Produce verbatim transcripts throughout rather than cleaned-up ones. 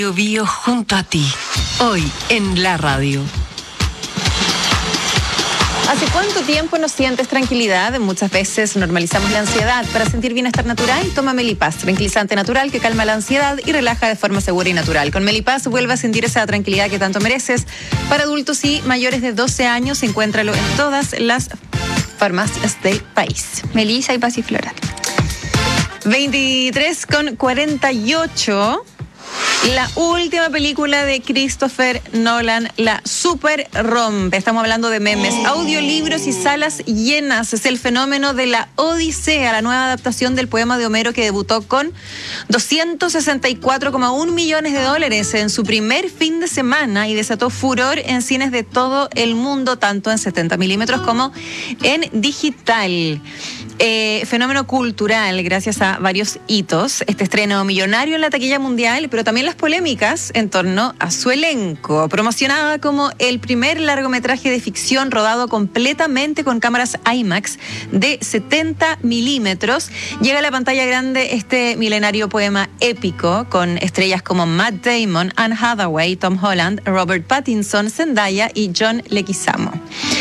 Bio Bio junto a ti, hoy en la radio. ¿Hace cuánto tiempo no sientes tranquilidad? Muchas veces normalizamos la ansiedad. Para sentir bienestar natural, toma Melipaz, tranquilizante natural que calma la ansiedad y relaja de forma segura y natural. Con Melipaz vuelve a sentir esa tranquilidad que tanto mereces. Para adultos y mayores de doce años, encuéntralo en todas las farmacias del país. Melissa y Pasiflora. veintitrés con cuarenta y ocho. La última película de Christopher Nolan la super rompe. Estamos hablando de memes, audiolibros y salas llenas. Es el fenómeno de la Odisea, la nueva adaptación del poema de Homero que debutó con doscientos sesenta y cuatro coma uno millones de dólares en su primer fin de semana y desató furor en cines de todo el mundo, tanto en setenta milímetros como en digital. Eh, fenómeno cultural gracias a varios hitos. Este estreno millonario en la taquilla mundial, pero también las polémicas en torno a su elenco. Promocionada como el primer largometraje de ficción rodado completamente con cámaras IMAX de setenta milímetros, llega a la pantalla grande este milenario poema épico con estrellas como Matt Damon, Anne Hathaway, Tom Holland, Robert Pattinson, Zendaya y John Leguizamo.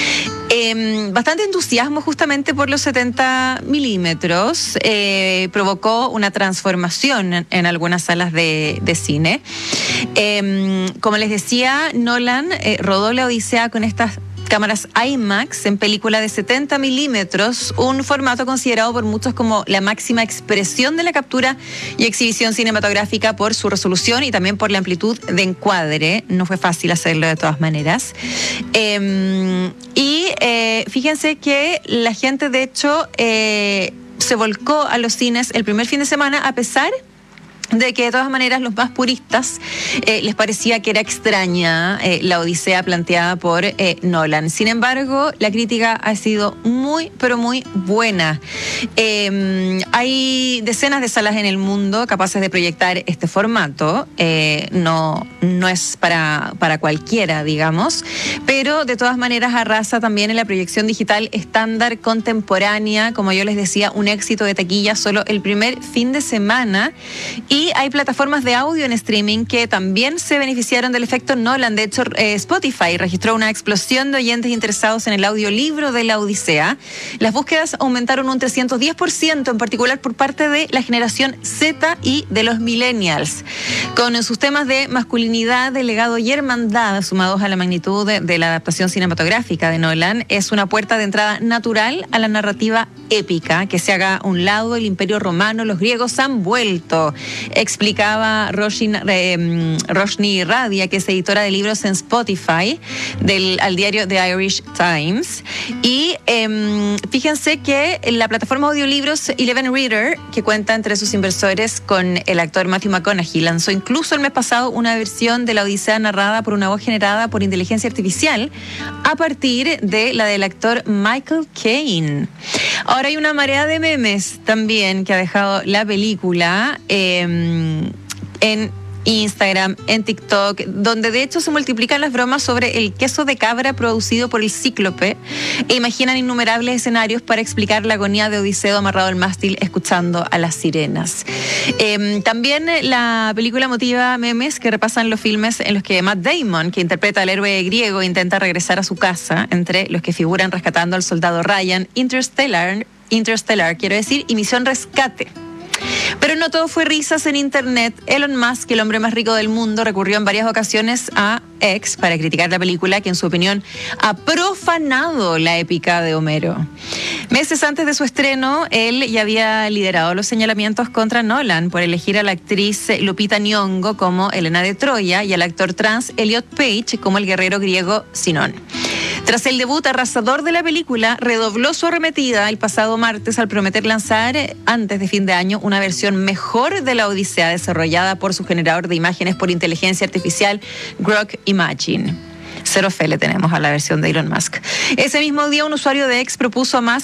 Eh, bastante entusiasmo justamente por los setenta milímetros. Eh, provocó una transformación en, en algunas salas de, de cine. Eh, como les decía, Nolan eh, rodó la Odisea con estas cámaras IMAX en película de setenta milímetros, un formato considerado por muchos como la máxima expresión de la captura y exhibición cinematográfica por su resolución y también por la amplitud de encuadre. No fue fácil hacerlo de todas maneras. Eh, y eh, fíjense que la gente de hecho eh, se volcó a los cines el primer fin de semana a pesar de que de todas maneras los más puristas eh, les parecía que era extraña eh, la Odisea planteada por eh, Nolan. Sin embargo, la crítica ha sido muy, pero muy buena. Eh, hay decenas de salas en el mundo capaces de proyectar este formato. Eh, no, no es para, para cualquiera, digamos, pero de todas maneras arrasa también en la proyección digital estándar contemporánea. Como yo les decía, un éxito de taquilla solo el primer fin de semana. Y Y hay plataformas de audio en streaming que también se beneficiaron del efecto Nolan. De hecho, eh, Spotify registró una explosión de oyentes interesados en el audiolibro de la Odisea. Las búsquedas aumentaron un trescientos diez por ciento, en particular por parte de la generación Z y de los millennials. Con sus temas de masculinidad, de legado y hermandad, sumados a la magnitud de, de la adaptación cinematográfica de Nolan, es una puerta de entrada natural a la narrativa épica. Que se haga a un lado el Imperio Romano, los griegos han vuelto, explicaba Roshni, eh, Roshni Radia, que es editora de libros en Spotify, del, al diario The Irish Times. Y eh, fíjense que la plataforma audiolibros Eleven Reader, que cuenta entre sus inversores con el actor Matthew McConaughey, lanzó incluso el mes pasado una versión de la Odisea narrada por una voz generada por inteligencia artificial a partir de la del actor Michael Caine. Ahora hay una marea de memes también que ha dejado la película eh, en Instagram, en TikTok, donde de hecho se multiplican las bromas sobre el queso de cabra producido por el Cíclope e imaginan innumerables escenarios para explicar la agonía de Odiseo amarrado al mástil escuchando a las sirenas. Eh, también la película motiva memes que repasan los filmes en los que Matt Damon, que interpreta al héroe griego, intenta regresar a su casa, entre los que figuran Rescatando al soldado Ryan, Interstellar, Interstellar quiero decir, y Misión Rescate. Pero no todo fue risas en internet. Elon Musk, el hombre más rico del mundo, recurrió en varias ocasiones a X para criticar la película, que en su opinión ha profanado la épica de Homero. Meses antes de su estreno, él ya había liderado los señalamientos contra Nolan por elegir a la actriz Lupita Nyong'o como Helena de Troya y al actor trans Elliot Page como el guerrero griego Sinón. Tras el debut arrasador de la película, redobló su arremetida el pasado martes al prometer lanzar antes de fin de año una versión mejor de la Odisea desarrollada por su generador de imágenes por inteligencia artificial Grok Imagine. Cero fe le tenemos a la versión de Elon Musk. Ese mismo día, un usuario de X propuso a Musk